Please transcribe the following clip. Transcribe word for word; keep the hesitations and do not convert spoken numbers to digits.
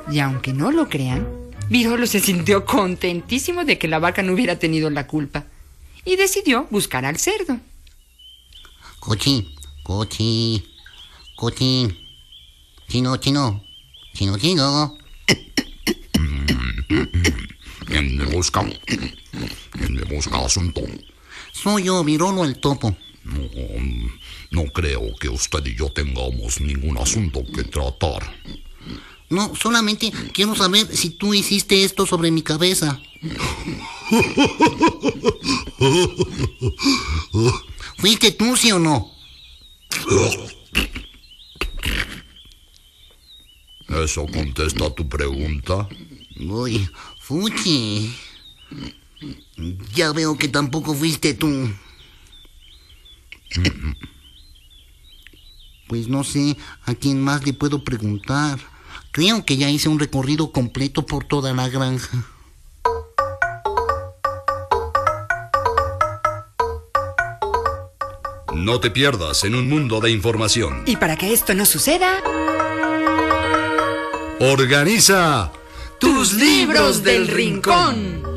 Y aunque no lo crean, Virolo se sintió contentísimo de que la vaca no hubiera tenido la culpa y decidió buscar al cerdo. Cochi, cochi, cochi, chino, chino, chino, chino. ¿Quién me busca? ¿Quién me busca asunto? Soy yo, Virolo el topo. No, no creo que usted y yo tengamos ningún asunto que tratar. No, solamente quiero saber si tú hiciste esto sobre mi cabeza. ¿Fuiste tú, sí o no? ¿Eso contesta tu pregunta? Uy, Fuchi. Ya veo que tampoco fuiste tú. Pues no sé a quién más le puedo preguntar. Creo que ya hice un recorrido completo por toda la granja. No te pierdas en un mundo de información. Y para que esto no suceda, Organiza tus libros del rincón.